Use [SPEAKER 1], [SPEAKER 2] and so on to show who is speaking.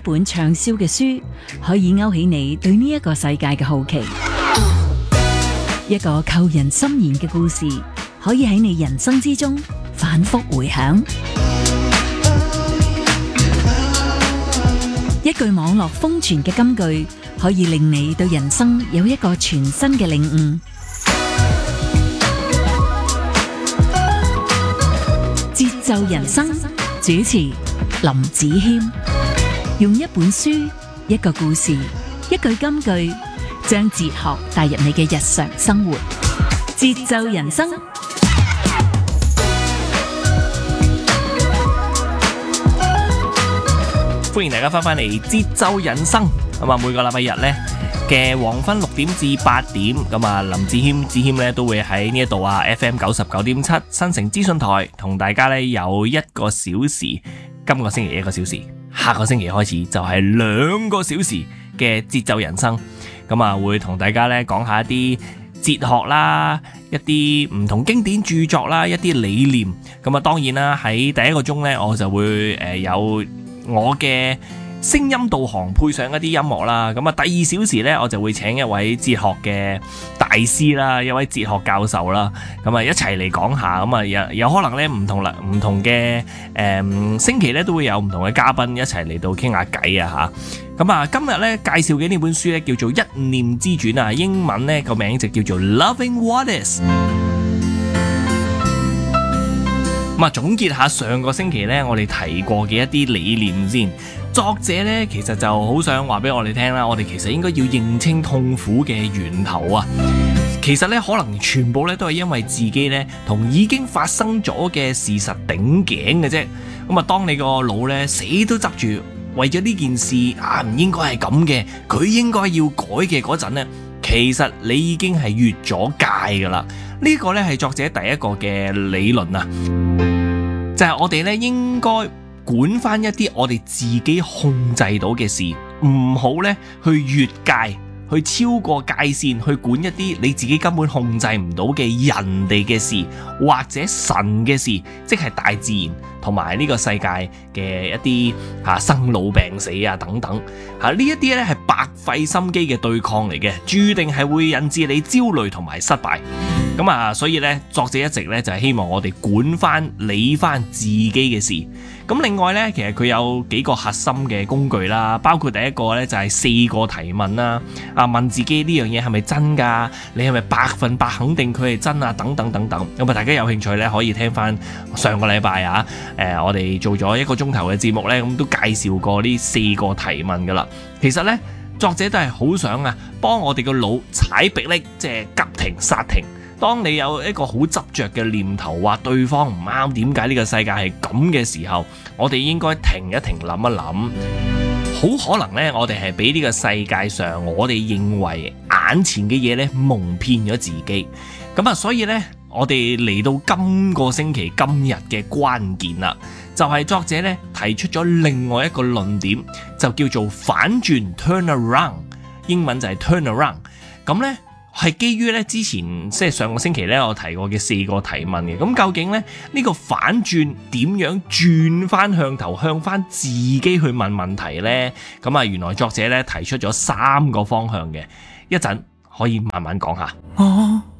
[SPEAKER 1] 本暢銷嘅書，可以勾起你對呢一個世界嘅好奇。一個扣人心弦嘅故事，可以喺你人生之中反覆回響。一句網絡瘋傳嘅金句，可以令你對人生有一個全新嘅領悟。節奏人生，主持林子謙，用一本書、一個故事、一句金句，將哲學帶入你嘅日常生活。節奏人生，
[SPEAKER 2] 歡迎大家翻嚟節奏人生。咁啊，每個禮拜日呢嘅黃昏6點至8點，咁啊，林子謙咧都會喺呢一度啊 FM 99.7新城資訊台同大家呢有1個小時。今個星期1個小時，下個星期開始就係2個小時嘅節奏人生。咁啊，會同大家呢講下一啲哲學啦，一啲唔同經典著作啦，一啲理念。咁啊，當然啦，喺第一個鐘呢，我就會有我嘅聲音導航配上一啲音樂啦。咁啊，第2小時呢，我就會請一位哲學嘅大師啦，一位哲學教授啦，咁啊一齊嚟講下。咁啊有可能呢唔同嘅星期呢都會有唔同嘅嘉賓一齊嚟到傾下偈啊吓。咁啊今日呢介紹嘅呢本書呢叫做《一念之轉》啊，英文呢個名就叫做 Loving What Is。咁啊，總結下上個星期呢，我哋提過嘅一啲理念先。作者呢，其實就好想話俾我哋聽啦，我哋其實應該要認清痛苦嘅源頭啊。其實呢，可能全部呢都係因為自己呢同已經發生咗嘅事實頂頸嘅啫。咁啊，當你個腦呢死都執住為咗呢件事啊，唔應該係咁嘅，佢應該要改嘅嗰陣呢，其實你已經係越咗界噶啦。呢個呢係作者第一個嘅理論啊，就係我哋呢應該管翻一啲我哋自己控制到嘅事，唔好呢去越界，去超過界線，去管一啲你自己根本控制唔到嘅人哋嘅事，或者神嘅事，即係大自然同埋呢個世界嘅一啲生老病死啊等等呢一啲呢係白費心機嘅對抗嚟嘅，注定係會引致你焦慮同埋失敗。咁啊，所以呢，作者一直呢就係希望我哋管翻理翻自己嘅事。咁另外呢，其實佢有幾個核心嘅工具啦，包括第一個呢就係4個提問啦。問自己呢樣嘢係咪真㗎？你係咪100%肯定佢係真啊？等等等等。咁啊，大家有興趣呢，可以聽翻上個禮拜我哋做咗1個鐘頭嘅節目呢，咁都介紹過呢4個提問㗎啦。其實呢，作者都係好想幫我哋個腦踩迫力，即係急停剎停。當你有一個好執着嘅念頭，話對方唔啱，點解呢個世界係咁嘅時候，我哋應該停一停，諗一諗。好可能呢，我哋係俾呢個世界上我哋認為眼前嘅嘢呢蒙騙咗自己。咁所以呢，我哋嚟到今個星期今日嘅關鍵啦，就係作者呢提出咗另外一個論點，就叫做反轉 turn around， 英文就係 turn around。咁呢係基於咧之前即係上個星期咧我提過嘅4個提問嘅。咁究竟咧呢個反轉點樣轉翻向頭，向翻自己去問問題呢？咁原來作者咧提出咗3個方向嘅，一陣可以慢慢講下。